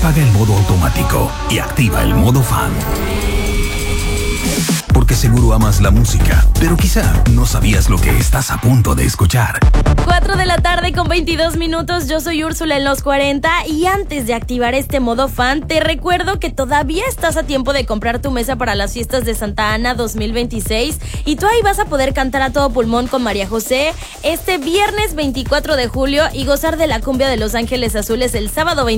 apaga el modo automático y activa el modo fan. Porque seguro amas la música, pero quizá no sabías lo que estás a punto de escuchar. 4 de la tarde con 22 minutos, yo soy Úrsula en los 40 y antes de activar este modo fan, te recuerdo que todavía estás a tiempo de comprar tu mesa para las fiestas de Santa Ana 2026 y tú ahí vas a poder cantar a todo pulmón con María José este viernes 24 de julio y gozar de la cumbia de Los Ángeles Azules el sábado